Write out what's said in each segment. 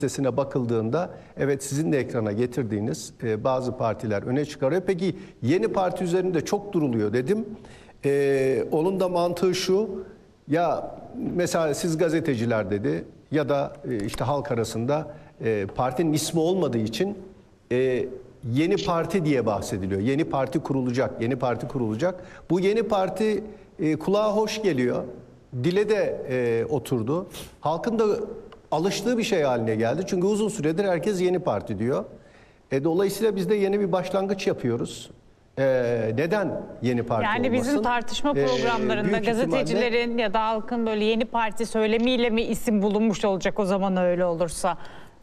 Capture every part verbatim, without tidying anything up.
listesine bakıldığında evet sizin de ekrana getirdiğiniz e, bazı partiler öne çıkarıyor. Peki yeni parti üzerinde çok duruluyor dedim. E, onun da mantığı şu, ya mesela siz gazeteciler dedi ya da e, işte halk arasında e, partinin ismi olmadığı için e, yeni parti diye bahsediliyor. Yeni parti kurulacak, yeni parti kurulacak. Bu yeni parti e, kulağa hoş geliyor. Dile de e, oturdu. Halkın da alıştığı bir şey haline geldi. Çünkü uzun süredir herkes yeni parti diyor. E, dolayısıyla biz de yeni bir başlangıç yapıyoruz. E, neden yeni parti yani olmasın? bizim tartışma programlarında e, gazetecilerin ihtimalle... ya da halkın böyle yeni parti söylemiyle mi isim bulunmuş olacak o zaman öyle olursa?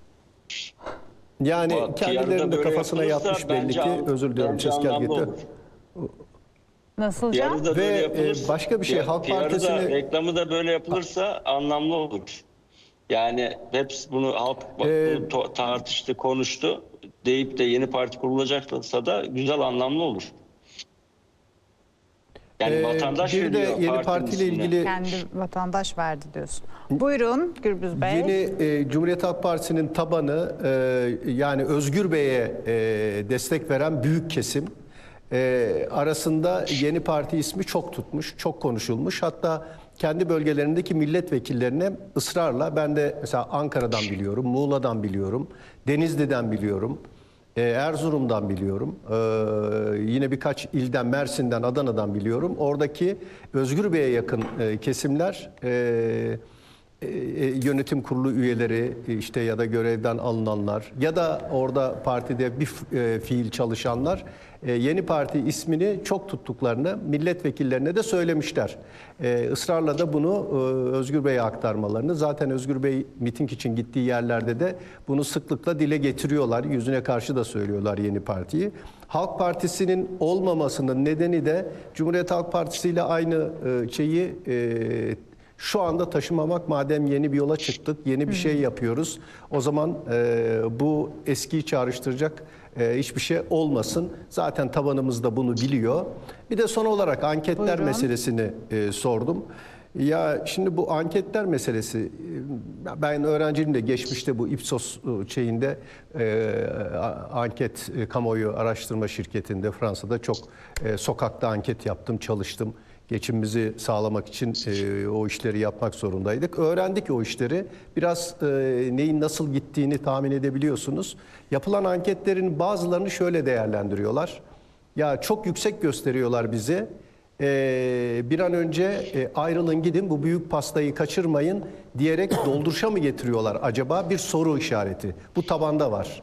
Yani Bak, kendilerinin de kafasına yatmış belli ki. Özür diliyorum. Ses gel gitti. Nasıl Ve e, başka bir şey Halk Partisi'ni... reklamı da böyle yapılırsa anlamlı olur. Yani hepsi bunu halk Ee, bunu tartıştı, konuştu deyip de yeni parti kurulacaksa da güzel, anlamlı olur. Yani ee, vatandaş bir de yeni partiyle ilgili kendi vatandaş verdi diyorsun. Buyurun Gürbüz Bey. Yeni e, Cumhuriyet Halk Partisi'nin tabanı e, yani Özgür Bey'e e, destek veren büyük kesim. E, arasında yeni parti ismi çok tutmuş, çok konuşulmuş. Hatta kendi bölgelerindeki milletvekillerine ısrarla, ben de mesela Ankara'dan biliyorum, Muğla'dan biliyorum, Denizli'den biliyorum, e, Erzurum'dan biliyorum, e, yine birkaç ilden, Mersin'den, Adana'dan biliyorum. Oradaki Özgür Bey'e yakın e, kesimler, e, e, yönetim kurulu üyeleri işte ya da görevden alınanlar ya da orada partide bir e, fiil çalışanlar e, yeni parti ismini çok tuttuklarını milletvekillerine de söylemişler. E, ısrarla da bunu e, Özgür Bey'e aktarmalarını, zaten Özgür Bey miting için gittiği yerlerde de bunu sıklıkla dile getiriyorlar. Yüzüne karşı da söylüyorlar yeni partiyi. Halk Partisi'nin olmamasının nedeni de Cumhuriyet Halk Partisi ile aynı e, şeyi e, şu anda taşımamak. Madem yeni bir yola çıktık, yeni bir şey yapıyoruz, o zaman e, bu eskiyi çağrıştıracak e, hiçbir şey olmasın. Zaten tabanımız da bunu biliyor. Bir de son olarak anketler Buyurun. meselesini e, sordum. Ya şimdi bu anketler meselesi, ben öğrenciyim de geçmişte bu Ipsos şeyinde e, anket e, kamuoyu araştırma şirketinde Fransa'da çok e, sokakta anket yaptım, çalıştım. Geçimimizi sağlamak için e, o işleri yapmak zorundaydık. Öğrendik o işleri. Biraz e, neyin nasıl gittiğini tahmin edebiliyorsunuz. Yapılan anketlerin bazılarını şöyle değerlendiriyorlar. Ya çok yüksek gösteriyorlar bizi. E, bir an önce e, ayrılın gidin, bu büyük pastayı kaçırmayın diyerek dolduruşa mı getiriyorlar acaba? Bir soru işareti. Bu tabanda var.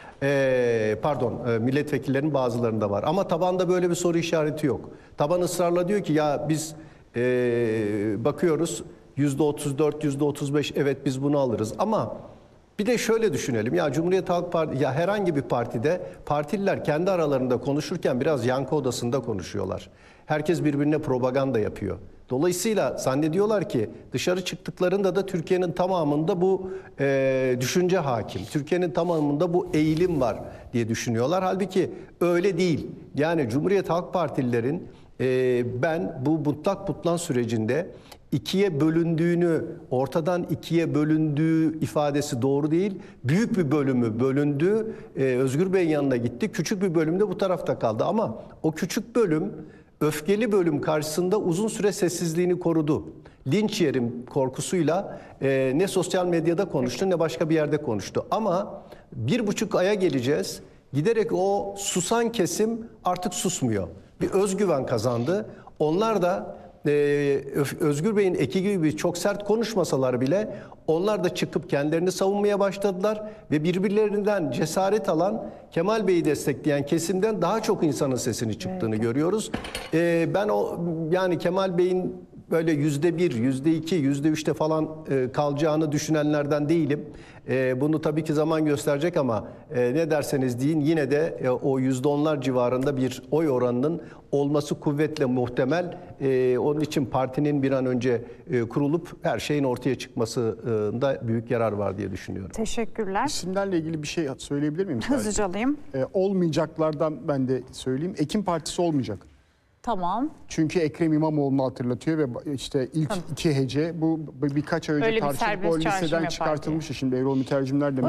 Ee, pardon e, milletvekillerinin bazılarında var ama tabanda böyle bir soru işareti yok. Taban ısrarla diyor ki ya biz e, bakıyoruz yüzde otuz dört, yüzde otuz beş, evet biz bunu alırız ama bir de şöyle düşünelim, ya Cumhuriyet Halk Partisi ya herhangi bir partide partililer kendi aralarında konuşurken biraz yankı odasında konuşuyorlar. Herkes birbirine propaganda yapıyor. Dolayısıyla zannediyorlar ki dışarı çıktıklarında da Türkiye'nin tamamında bu e, düşünce hakim. Türkiye'nin tamamında bu eğilim var diye düşünüyorlar. Halbuki öyle değil. Yani Cumhuriyet Halk Partililerin e, ben bu mutlak butlan sürecinde ikiye bölündüğünü, ortadan ikiye bölündüğü ifadesi doğru değil. Büyük bir bölümü bölündü. E, Özgür Bey'in yanına gitti. Küçük bir bölüm de bu tarafta kaldı. Ama o küçük bölüm öfkeli bölüm karşısında uzun süre sessizliğini korudu. Linç yerim korkusuyla e, ne sosyal medyada konuştu ne başka bir yerde konuştu. Ama bir buçuk aya geleceğiz. Giderek o susan kesim artık susmuyor. Bir özgüven kazandı. Onlar da e, Özgür Bey'in eki gibi çok sert konuşmasalar bile onlar da çıkıp kendilerini savunmaya başladılar ve birbirlerinden cesaret alan, Kemal Bey'i destekleyen kesimden daha çok insanın sesini çıktığını evet. görüyoruz. Ee, ben o yani Kemal Bey'in böyle yüzde bir, yüzde iki, yüzde üçte falan e, kalacağını düşünenlerden değilim. E, bunu tabii ki zaman gösterecek ama e, ne derseniz deyin yine de e, o yüzde onlar civarında bir oy oranının olması kuvvetle muhtemel. E, onun için partinin bir an önce e, kurulup her şeyin ortaya çıkmasında büyük yarar var diye düşünüyorum. Teşekkürler. İsimlerle ilgili bir şey söyleyebilir miyim? Hızlıca alayım. E, olmayacaklardan ben de söyleyeyim. Ekim Partisi olmayacak. Tamam. Çünkü Ekrem İmamoğlu'nu hatırlatıyor ve işte ilk tamam. iki hece bu birkaç ay önce Öyle bir tartışılıp o listeden çıkartılmıştı. Şimdi Evrol Mütercimler de